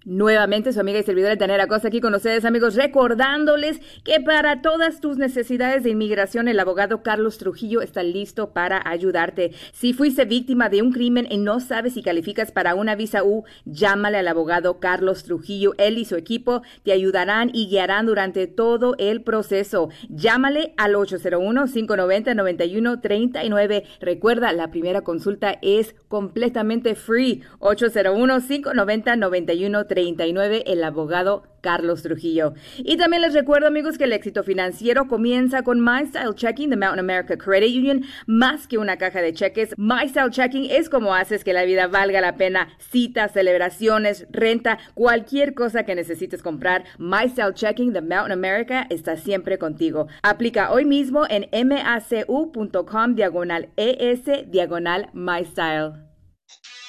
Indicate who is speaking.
Speaker 1: Nuevamente su amiga y servidora Tanera Costa aquí con ustedes, amigos, recordándoles que para todas tus necesidades de inmigración el abogado Carlos Trujillo está listo para ayudarte. Si fuiste víctima de un crimen y no sabes si calificas para una visa U, llámale al abogado Carlos Trujillo. Él y su equipo te ayudarán y guiarán durante todo el proceso. Llámale al 801-590-9139. Recuerda, la primera consulta es completamente free. 801-590-9139. El abogado Carlos Trujillo. Y también les recuerdo, amigos, que el éxito financiero comienza con My Style Checking de Mountain America Credit Union. Más que una caja de cheques, My Style Checking es como haces que la vida valga la pena. Citas, celebraciones, renta, cualquier cosa que necesites comprar, My Style Checking de Mountain America está siempre contigo. Aplica hoy mismo en macu.com/ES/My Style.